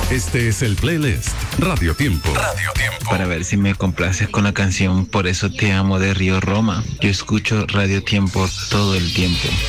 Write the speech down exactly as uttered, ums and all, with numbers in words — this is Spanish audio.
Este es el playlist Radio Tiempo. Radio Tiempo. Para ver si me complaces con la canción Por eso te amo de Río Roma. Yo escucho Radio Tiempo todo el tiempo.